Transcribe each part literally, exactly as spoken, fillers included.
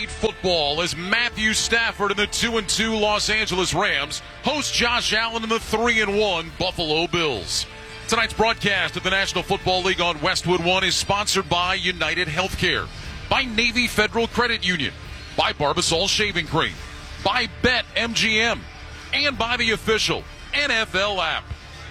Football as Matthew Stafford and the two and two Los Angeles Rams host Josh Allen and the three and one Buffalo Bills. Tonight's broadcast of the National Football League on Westwood One is sponsored by United Healthcare, by Navy Federal Credit Union, by Barbasol Shaving Cream, by BetMGM, and by the official N F L app.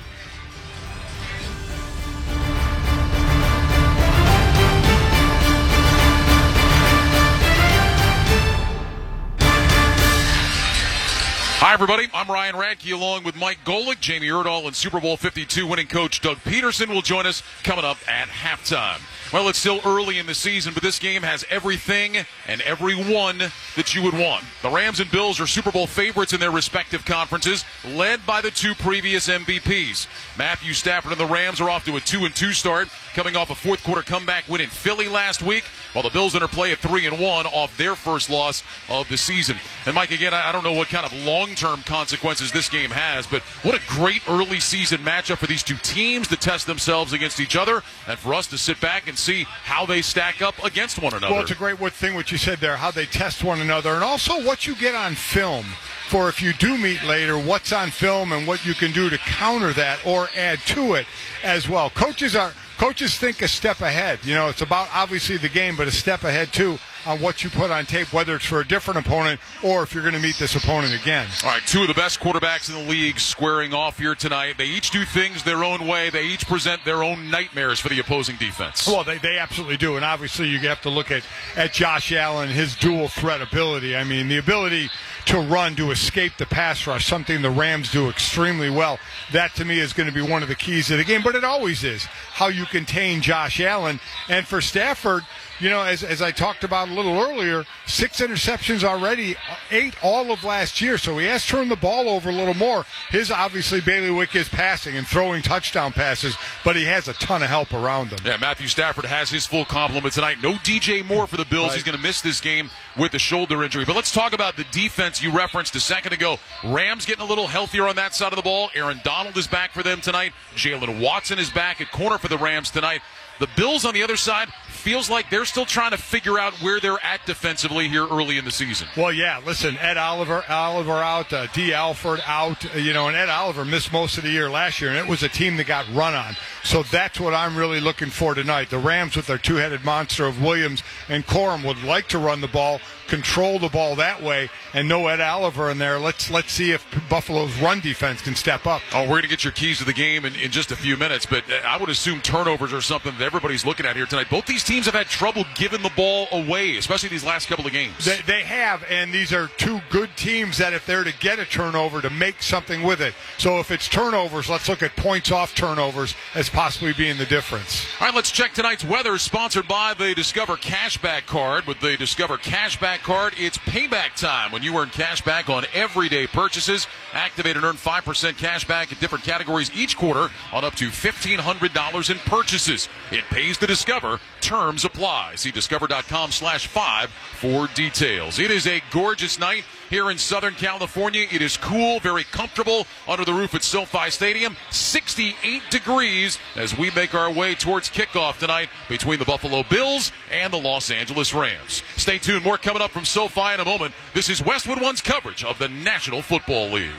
Hi, everybody. I'm Ryan Radke along with Mike Golick. Jamie Erdahl and Super Bowl fifty-two winning coach Doug Peterson will join us coming up at halftime. Well, it's still early in the season, but this game has everything and everyone that you would want. The Rams and Bills are Super Bowl favorites in their respective conferences, led by the two previous M V Ps. Matthew Stafford and the Rams are off to a two and two start, coming off a fourth quarter comeback win in Philly last week, while the Bills interplay at three and one off their first loss of the season. And Mike, again, I don't know what kind of long-term consequences this game has, but what a great early season matchup for these two teams to test themselves against each other, and for us to sit back and see how they stack up against one another. Well, it's a great thing what you said there, how they test one another, and also what you get on film for if you do meet later, what's on film and what you can do to counter that or add to it as well. Coaches are coaches think a step ahead. You know, it's about obviously the game, but a step ahead too on what you put on tape, whether it's for a different opponent or if you're going to meet this opponent again. All right, two of the best quarterbacks in the league squaring off here tonight. They each do things their own way. They each present their own nightmares for the opposing defense. Well, they, they absolutely do, and obviously you have to look at, at Josh Allen, his dual threat ability. I mean, the ability to run, to escape the pass rush, something the Rams do extremely well. That, to me, is going to be one of the keys of the game, but it always is, how you contain Josh Allen. And for Stafford, you know, as as I talked about a little earlier, six interceptions already, eight all of last year. So he has turned the ball over a little more. His, obviously, bailiwick is passing and throwing touchdown passes, but he has a ton of help around him. Yeah, Matthew Stafford has his full complement tonight. No D J Moore for the Bills. Right. He's going to miss this game with a shoulder injury. But let's talk about the defense you referenced a second ago. Rams getting a little healthier on that side of the ball. Aaron Donald is back for them tonight. Jalen Watson is back at corner for the Rams tonight. The Bills on the other side feels like they're still trying to figure out where they're at defensively here early in the season. Well, yeah, listen, Ed Oliver, Oliver out, uh, D. Alford out, uh, you know, and Ed Oliver missed most of the year last year, and it was a team that got run on. So that's what I'm really looking for tonight. The Rams with their two-headed monster of Williams and Corum would like to run the ball, control the ball that way, and no Ed Oliver in there. Let's let's see if Buffalo's run defense can step up. Oh, we're going to get your keys to the game in, in just a few minutes, but I would assume turnovers are something that everybody's looking at here tonight. Both these teams have had trouble giving the ball away, especially these last couple of games. They, they have, and these are two good teams that if they're to get a turnover, to make something with it. So if it's turnovers, let's look at points off turnovers as possibly being the difference. All right, let's check tonight's weather, sponsored by the Discover Cashback Card. With the Discover Cashback Card, it's payback time when you earn cash back on everyday purchases. Activate and earn five percent cash back in different categories each quarter on up to fifteen hundred dollars in purchases. It pays to Discover. Terms apply. See discover.com slash five for details. It is a gorgeous night here in Southern California. It is cool, very comfortable under the roof at SoFi Stadium. sixty-eight degrees as we make our way towards kickoff tonight between the Buffalo Bills and the Los Angeles Rams. Stay tuned. More coming up from SoFi in a moment. This is Westwood One's coverage of the National Football League.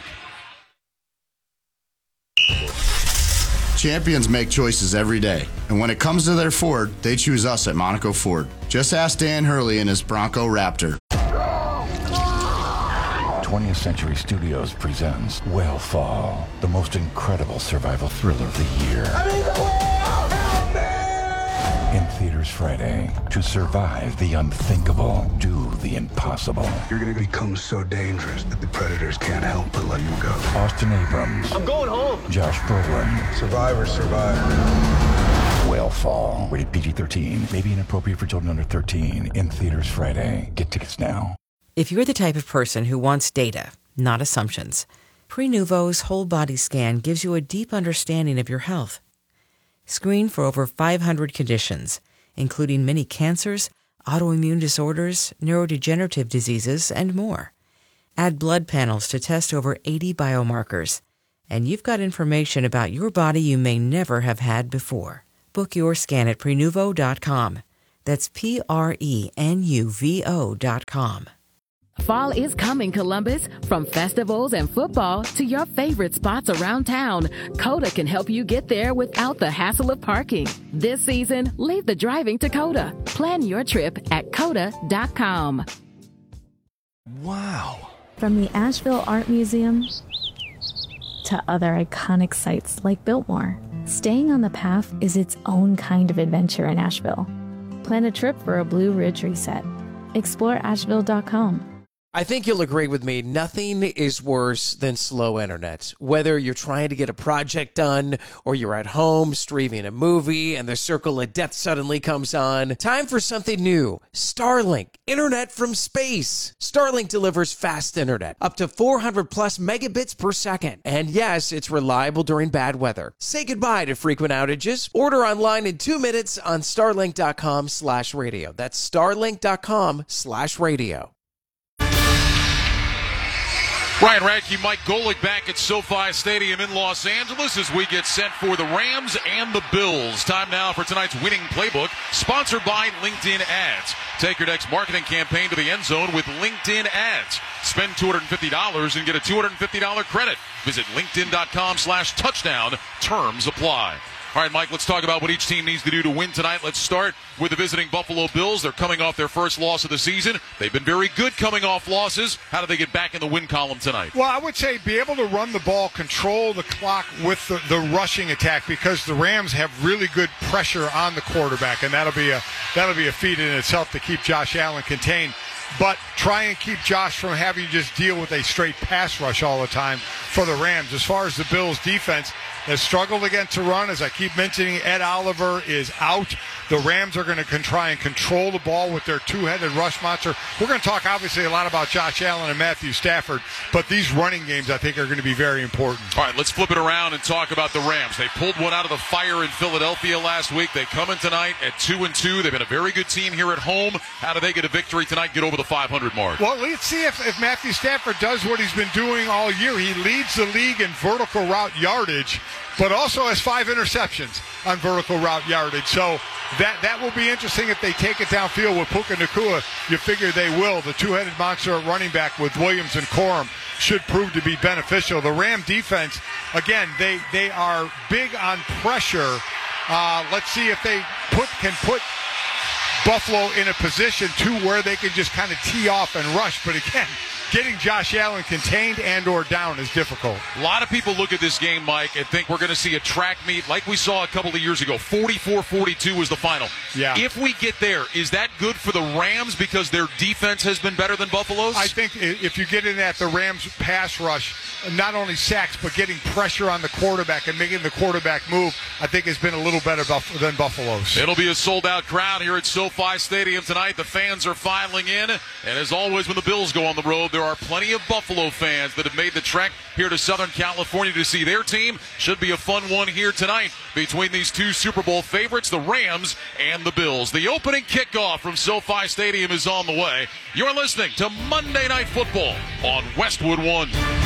Champions make choices every day, and when it comes to their Ford, they choose us at Monaco Ford. Just ask Dan Hurley and his Bronco Raptor. twentieth Century Studios presents Whale Fall, the most incredible survival thriller of the year. I need the whale! Help me! In theaters Friday. To survive the unthinkable, do the impossible. You're going to become so dangerous that the predators can't help but let you go. Austin Abrams. I'm going home. Josh Brolin. Survivors survive. Whale Fall. Rated P G thirteen. May be inappropriate for children under thirteen. In theaters Friday. Get tickets now. If you're the type of person who wants data, not assumptions, Prenuvo's whole body scan gives you a deep understanding of your health. Screen for over five hundred conditions, including many cancers, autoimmune disorders, neurodegenerative diseases, and more. Add blood panels to test over eighty biomarkers, and you've got information about your body you may never have had before. Book your scan at Prenuvo dot com. That's P R E N U V O dot com. Fall is coming, Columbus. From festivals and football to your favorite spots around town, Coda can help you get there without the hassle of parking. This season, leave the driving to Coda. Plan your trip at coda dot com. Wow. From the Asheville Art Museum to other iconic sites like Biltmore, staying on the path is its own kind of adventure in Asheville. Plan a trip for a Blue Ridge reset. Explore asheville dot com. I think you'll agree with me, nothing is worse than slow internet. Whether you're trying to get a project done or you're at home streaming a movie and the circle of death suddenly comes on, time for something new. Starlink, internet from space. Starlink delivers fast internet, up to four hundred plus megabits per second. And yes, it's reliable during bad weather. Say goodbye to frequent outages. Order online in two minutes on starlink dot com slash radio. That's starlink dot com slash radio. Ryan Radke, Mike Golic back at SoFi Stadium in Los Angeles as we get set for the Rams and the Bills. Time now for tonight's winning playbook, sponsored by LinkedIn Ads. Take your next marketing campaign to the end zone with LinkedIn Ads. Spend two hundred fifty dollars and get a two hundred fifty dollars credit. Visit linkedin dot com slash touchdown. Terms apply. All right, Mike, let's talk about what each team needs to do to win tonight. Let's start with the visiting Buffalo Bills. They're coming off their first loss of the season. They've been very good coming off losses. How do they get back in the win column tonight? Well, I would say be able to run the ball, control the clock with the, the rushing attack, because the Rams have really good pressure on the quarterback, and that'll be a that'll be a feat in itself to keep Josh Allen contained. But try and keep Josh from having to just deal with a straight pass rush all the time for the Rams. As far as the Bills' defense, has struggled against the run. As I keep mentioning, Ed Oliver is out. The Rams are going to try and control the ball with their two-headed rush monster. We're going to talk, obviously, a lot about Josh Allen and Matthew Stafford, but these running games, I think, are going to be very important. All right, let's flip it around and talk about the Rams. They pulled one out of the fire in Philadelphia last week. They come in tonight at two and two. They've been a very good team here at home. How do they get a victory tonight, get over the five hundred mark? Well, let's see if, if Matthew Stafford does what he's been doing all year. He leads the league in vertical route yardage, but also has five interceptions on vertical route yardage. So that that will be interesting if they take it downfield with Puka Nacua. You figure they will. The two-headed monster at running back with Williams and Corum should prove to be beneficial. The Ram defense, again, they, they are big on pressure. Uh, let's see if they put can put Buffalo in a position to where they can just kind of tee off and rush. But again, getting Josh Allen contained and or down is difficult. A lot of people look at this game, Mike, and think we're going to see a track meet like we saw a couple of years ago. forty-four forty-two was the final. Yeah. If we get there, is that good for the Rams because their defense has been better than Buffalo's? I think if you get in at the Rams pass rush, not only sacks, but getting pressure on the quarterback and making the quarterback move, I think has been a little better than Buffalo's. It'll be a sold-out crowd here at SoFi Stadium tonight. The fans are filing in, and as always when the Bills go on the road, there are plenty of Buffalo fans that have made the trek here to Southern California to see their team. Should be a fun one here tonight between these two Super Bowl favorites, the Rams and the Bills. The opening kickoff from SoFi Stadium is on the way. You're listening to Monday Night Football on Westwood One.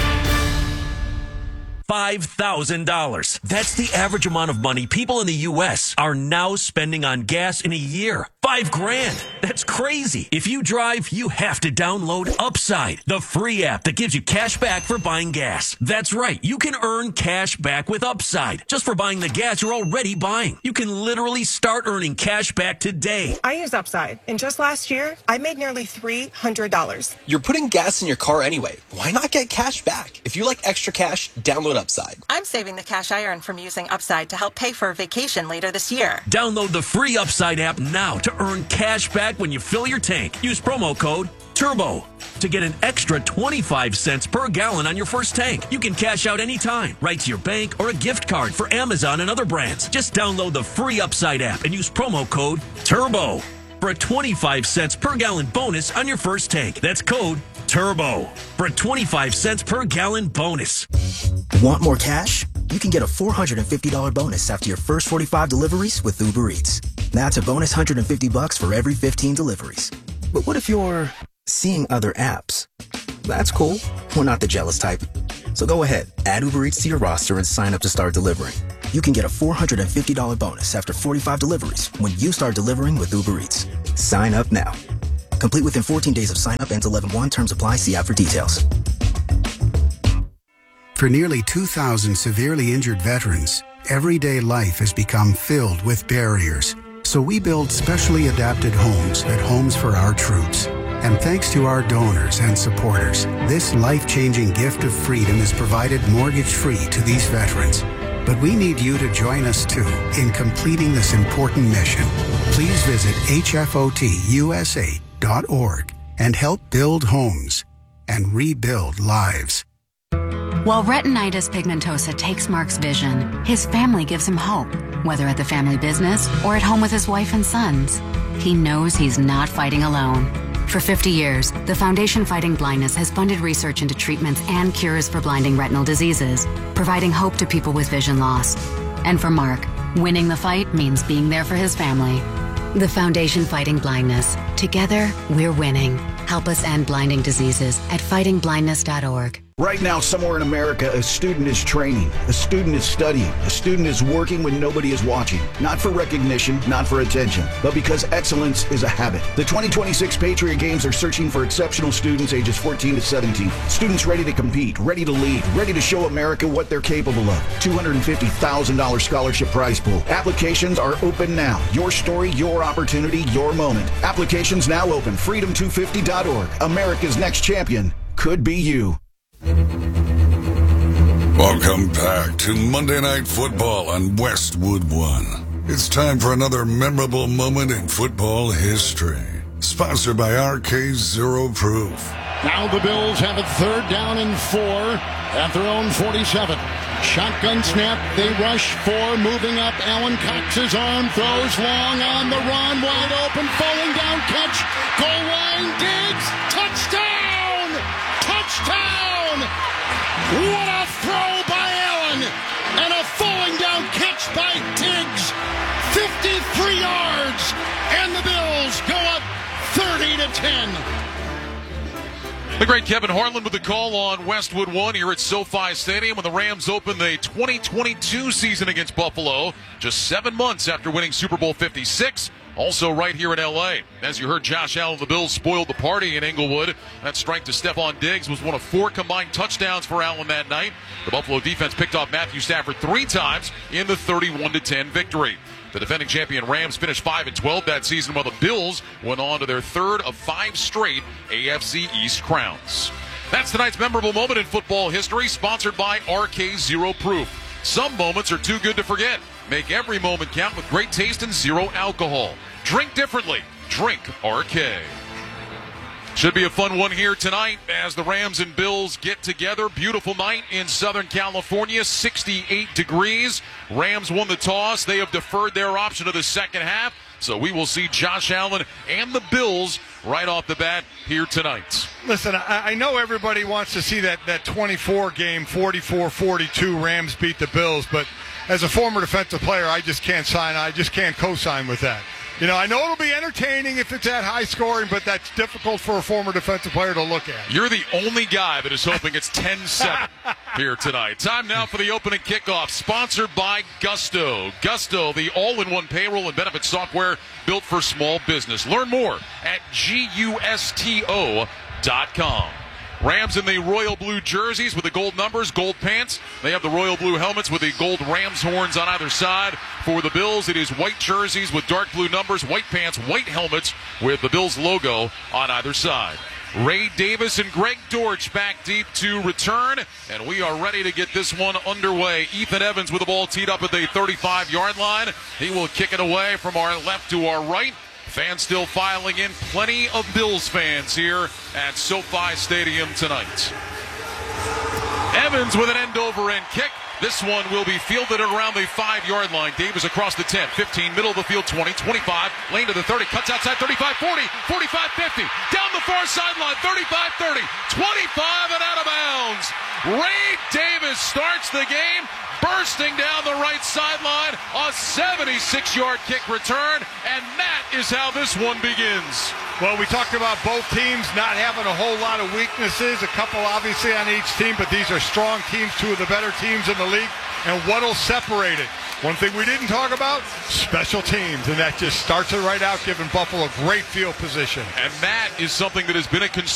five thousand dollars. That's the average amount of money people in the U S are now spending on gas in a year. Five grand. That's crazy. If you drive, you have to download Upside, the free app that gives you cash back for buying gas. That's right. You can earn cash back with Upside just for buying the gas you're already buying. You can literally start earning cash back today. I use Upside, and just last year, I made nearly three hundred dollars. You're putting gas in your car anyway. Why not get cash back? If you like extra cash, download Upside. I'm saving the cash I earn from using Upside to help pay for a vacation later this year. Download the free Upside app now to earn cash back when you fill your tank. Use promo code TURBO to get an extra twenty-five cents per gallon on your first tank. You can cash out anytime, right to your bank or a gift card for Amazon and other brands. Just download the free Upside app and use promo code TURBO for a twenty-five cents per gallon bonus on your first tank. That's code TURBO for a twenty-five cents per gallon bonus. Want more cash? You can get a four hundred fifty dollars bonus after your first forty-five deliveries with Uber Eats. That's a bonus one hundred fifty bucks for every fifteen deliveries. But what if you're seeing other apps? That's cool. We're not the jealous type. So go ahead, add Uber Eats to your roster and sign up to start delivering. you can get a four hundred fifty dollars bonus after forty-five deliveries when you start delivering with Uber Eats. Sign up now. Complete within fourteen days of sign up. Ends eleven one. Terms apply. See app for details. For nearly two thousand severely injured veterans, everyday life has become filled with barriers. So we build specially adapted homes at Homes for Our Troops. And thanks to our donors and supporters, this life-changing gift of freedom is provided mortgage-free to these veterans. But we need you to join us too in completing this important mission. Please visit H F O T U S A dot org and help build homes and rebuild lives. While retinitis pigmentosa takes Mark's vision, his family gives him hope, whether at the family business or at home with his wife and sons. He knows he's not fighting alone. For fifty years, the Foundation Fighting Blindness has funded research into treatments and cures for blinding retinal diseases, providing hope to people with vision loss. And for Mark, winning the fight means being there for his family. The Foundation Fighting Blindness. Together, we're winning. Help us end blinding diseases at fighting blindness dot org. Right now, somewhere in America, a student is training, a student is studying, a student is working when nobody is watching. Not for recognition, not for attention, but because excellence is a habit. The twenty twenty-six Patriot Games are searching for exceptional students ages fourteen to seventeen. Students ready to compete, ready to lead, ready to show America what they're capable of. two hundred fifty thousand dollars scholarship prize pool. Applications are open now. Your story, your opportunity, your moment. Applications now open. freedom two fifty dot org. America's next champion could be you. Welcome back to Monday Night Football on Westwood One. It's time for another memorable moment in football history. Sponsored by R K Zero Proof. Now the Bills have it third down and four at their own forty-seven. Shotgun snap, they rush four, moving up. Allen Cox's arm throws long on the run, wide open, falling down, catch, goal line, Diggs, touchdown! Touchdown! What a throw by Allen! And a falling down catch by Diggs. fifty-three yards, and the Bills go up thirty to ten. The great Kevin Harlan with the call on Westwood One here at SoFi Stadium when the Rams open the twenty twenty-two season against Buffalo, just seven months after winning Super Bowl fifty-six. Also right here in L A. As you heard, Josh Allen, the Bills spoiled the party in Inglewood. That strike to Stephon Diggs was one of four combined touchdowns for Allen that night. The Buffalo defense picked off Matthew Stafford three times in the thirty-one to ten victory. The defending champion Rams finished five and twelve that season, while the Bills went on to their third of five straight A F C East crowns. That's tonight's memorable moment in football history, sponsored by R K Zero Proof. Some moments are too good to forget. Make every moment count with great taste and zero alcohol. Drink differently. Drink R K. Should be a fun one here tonight as the Rams and Bills get together. Beautiful night in Southern California, sixty-eight degrees. Rams won the toss. They have deferred their option to the second half. So we will see Josh Allen and the Bills right off the bat here tonight. Listen, I, I know everybody wants to see that, that twenty-four game, forty-four forty-two Rams beat the Bills, but as a former defensive player, I just can't sign. I just can't co-sign with that. You know, I know it'll be entertaining if it's that high scoring, but that's difficult for a former defensive player to look at. You're the only guy that is hoping it's ten seven here tonight. Time now for the opening kickoff, sponsored by Gusto. Gusto, the all-in-one payroll and benefits software built for small business. Learn more at gusto dot com. Rams in the royal blue jerseys with the gold numbers, gold pants. They have the royal blue helmets with the gold Rams horns on either side. For the Bills, it is white jerseys with dark blue numbers, white pants, white helmets with the Bills logo on either side. Ray Davis and Greg Dortch back deep to return, and we are ready to get this one underway. Ethan Evans with the ball teed up at the thirty-five-yard line. He will kick it away from our left to our right. Fans still filing in. Plenty of Bills fans here at SoFi Stadium tonight. Evans with an end-over-end kick. This one will be fielded at around the five-yard line. Davis across the ten, fifteen, middle of the field, twenty, twenty-five, lane to the thirty, cuts outside, thirty-five, forty, forty-five, fifty, down the far sideline, thirty-five, thirty, twenty-five, and out of bounds. Ray Davis starts the game, bursting down the right sideline, a seventy-six-yard kick return, and that is how this one begins. Well, we talked about both teams not having a whole lot of weaknesses, a couple obviously on each team, but these are strong teams, two of the better teams in the league. And what'll separate it? One thing we didn't talk about, special teams, and that just starts it right out, giving Buffalo great field position. And that is something that has been a concern